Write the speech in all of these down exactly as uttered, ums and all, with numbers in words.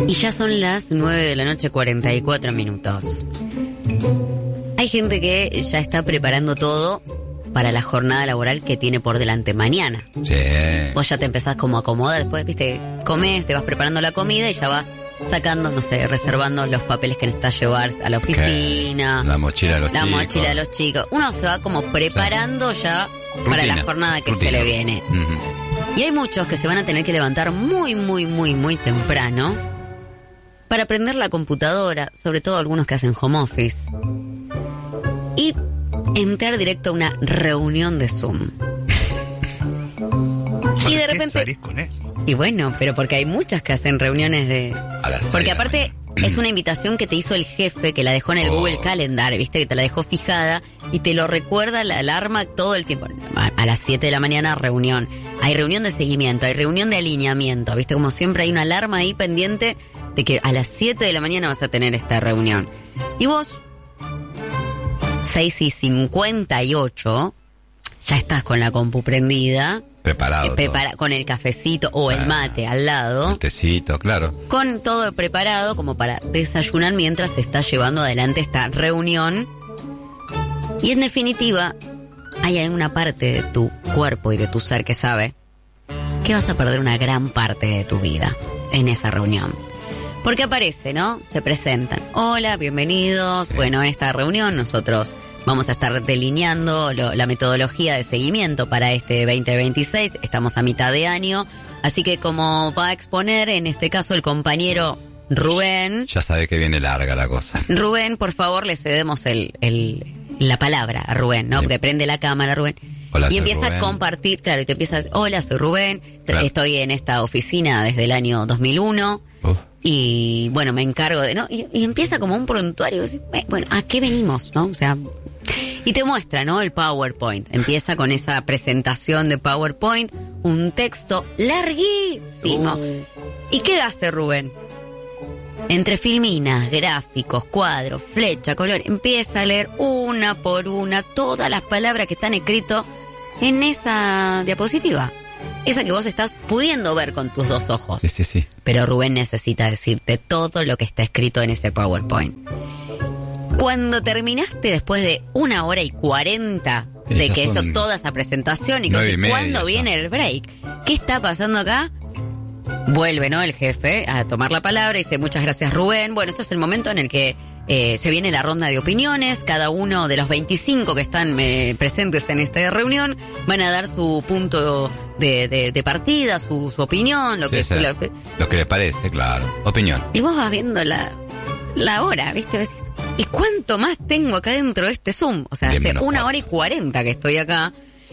Y ya son las nueve de la noche, cuarenta y cuatro minutos. Hay gente que ya está preparando todo para la jornada laboral que tiene por delante mañana. Sí. Vos ya te empezás como a acomodar, después, viste, comés, te vas preparando la comida y ya vas sacando, no sé, reservando los papeles que necesitas llevar a la oficina. La mochila de los la chicos. La mochila de los chicos. Uno se va como preparando sí. ya Rutina. Para la jornada que Rutina. Se le viene. Uh-huh. Y hay muchos que se van a tener que levantar muy, muy, muy, muy temprano para prender la computadora, sobre todo algunos que hacen home office, y entrar directo a una reunión de Zoom. Y de repente salís con eso? Y bueno, pero porque hay muchas que hacen reuniones de... Porque aparte es una invitación que te hizo el jefe, que la dejó en el oh. Google Calendar, viste, que te la dejó fijada y te lo recuerda la alarma todo el tiempo. A, a las siete de la mañana reunión. Hay reunión de seguimiento, hay reunión de alineamiento, viste, como siempre hay una alarma ahí pendiente de que a las siete de la mañana vas a tener esta reunión. Y vos, seis y cincuenta y ocho, ya estás con la compu prendida. Preparado. Eh, prepara, con el cafecito o claro. el mate al lado. El tecito, claro. Con todo preparado como para desayunar mientras se está llevando adelante esta reunión. Y en definitiva, hay alguna parte de tu cuerpo y de tu ser que sabe que vas a perder una gran parte de tu vida en esa reunión. Porque aparece, ¿no? Se presentan. Hola, bienvenidos. Sí. Bueno, en esta reunión nosotros vamos a estar delineando lo, la metodología de seguimiento para este veinte veintiséis. Estamos a mitad de año. Así que como va a exponer, en este caso, el compañero Rubén. Ya sabe que viene larga la cosa. Rubén, por favor, le cedemos el, el, la palabra a Rubén, ¿no? Bien. Porque prende la cámara, Rubén. Hola, y empieza Rubén. a compartir, claro, y te empiezas, hola, soy Rubén. Claro. Estoy en esta oficina desde el año dos mil uno. Uf. Y bueno, me encargo de, ¿no? Y, y empieza como un prontuario. Bueno, ¿a qué venimos, no? O sea, y te muestra, ¿no? El PowerPoint. Empieza con esa presentación de PowerPoint, un texto larguísimo. Uh. ¿Y qué hace Rubén? Entre filminas, gráficos, cuadros, flecha, color, empieza a leer una por una todas las palabras que están escritas en esa diapositiva. Esa que vos estás pudiendo ver con tus dos ojos. Sí, sí, sí. Pero Rubén necesita decirte todo lo que está escrito en ese PowerPoint. Cuando terminaste después de una hora y cuarenta de que eso, toda esa presentación, y que ¿cuándo viene el break? ¿Qué está pasando acá? Vuelve, ¿no? El jefe a tomar la palabra y dice, muchas gracias, Rubén. Bueno, esto es el momento en el que eh, se viene la ronda de opiniones. Cada uno de los veinticinco que están eh, presentes en esta reunión van a dar su punto de, de, de partida, su, su opinión, lo sí, que sí. Lo, lo que les parece, claro. Opinión. Y vos vas viendo la, la hora, ¿viste? Decís, ¿y cuánto más tengo acá dentro de este Zoom? O sea, hace una hora y cuarenta que estoy acá.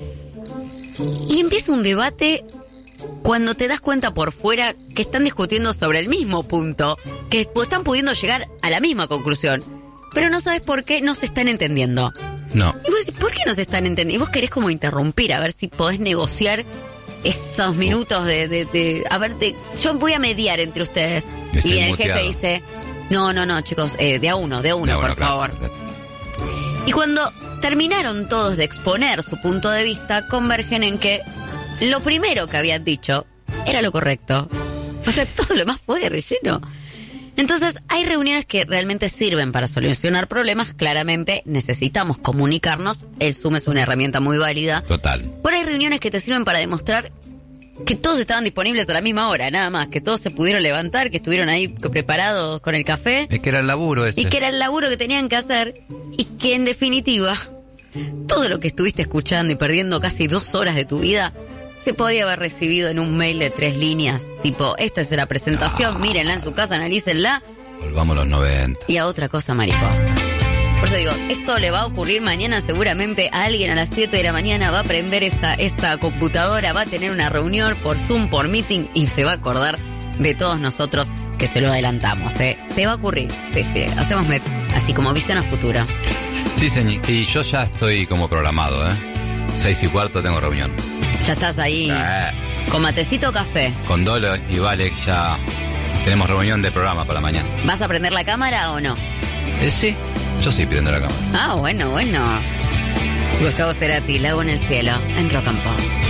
Y empieza un debate cuando te das cuenta por fuera que están discutiendo sobre el mismo punto, que están pudiendo llegar a la misma conclusión, pero no sabes por qué no se están entendiendo. No. Y vos decís, ¿por qué no se están entendiendo? Y vos querés como interrumpir, a ver si podés negociar esos minutos de... de, de a ver, de, yo voy a mediar entre ustedes. Estoy y viene el muteado. jefe dice, no, no, no, chicos, eh, de a uno, de a uno, de por uno, favor. Claro. Y cuando terminaron todos de exponer su punto de vista, convergen en que lo primero que habían dicho era lo correcto. O sea, todo lo demás fue de relleno. Entonces, hay reuniones que realmente sirven para solucionar problemas. Claramente necesitamos comunicarnos. El Zoom es una herramienta muy válida. Total. Pero hay reuniones que te sirven para demostrar que todos estaban disponibles a la misma hora, nada más. Que todos se pudieron levantar, que estuvieron ahí preparados con el café. Es que era el laburo ese. Y que era el laburo que tenían que hacer. Y que, en definitiva, todo lo que estuviste escuchando y perdiendo casi dos horas de tu vida se podía haber recibido en un mail de tres líneas, tipo, esta es la presentación, no. Mírenla en su casa, analícenla. Volvamos a los noventa. Y a otra cosa mariposa. Por eso digo, esto le va a ocurrir mañana seguramente a alguien a las siete de la mañana, va a prender esa, esa computadora, va a tener una reunión por Zoom, por meeting, y se va a acordar de todos nosotros que se lo adelantamos, ¿eh? Te va a ocurrir, sí, sí, hacemos met- así como visión a futuro. Sí, señor, y yo ya estoy como programado, ¿eh? Seis y cuarto tengo reunión. Ya estás ahí, eh. ¿Con matecito o café? Con Dolo y Vale ya tenemos reunión de programa para mañana. ¿Vas a prender la cámara o no? Eh, sí, yo sí pidiendo la cámara. Ah, bueno, bueno. Gustavo Cerati, Lago en el cielo, en Rock and Pop.